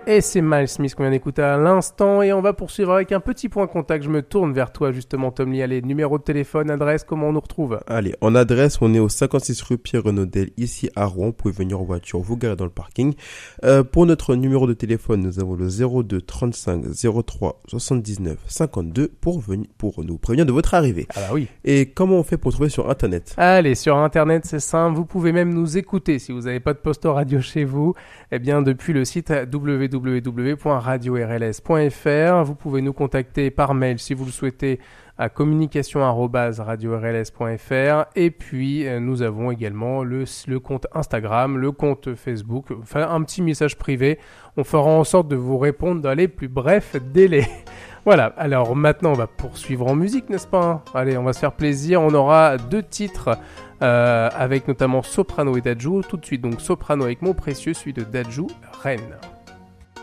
Et c'est Miles Smith qu'on vient d'écouter à l'instant et on va poursuivre avec un petit point contact. Je me tourne vers toi justement Tom Lee. Allez, numéro de téléphone, adresse, comment on nous retrouve? Allez, en adresse, on est au 56 rue Pierre-Renaudel, ici à Rouen. Vous pouvez venir en voiture, vous garer dans le parking. Pour notre numéro de téléphone, nous avons le 02 35 03 79 52 pour nous prévenir de votre arrivée. Ah bah oui. Et comment on fait pour trouver sur Internet? Allez, sur Internet, c'est simple. Vous pouvez même nous écouter si vous n'avez pas de poste radio chez vous. Eh bien, depuis le site www.radiorls.fr. Vous pouvez nous contacter par mail si vous le souhaitez à communication@radiorls.fr. Et puis, nous avons également le compte Instagram, le compte Facebook. Enfin, un petit message privé. On fera en sorte de vous répondre dans les plus brefs délais. Voilà, alors maintenant on va poursuivre en musique, n'est-ce pas? Allez, on va se faire plaisir, on aura 2 titres avec notamment Soprano et Dadju. Tout de suite donc Soprano avec Mon Précieux, celui de Dadju, Reine.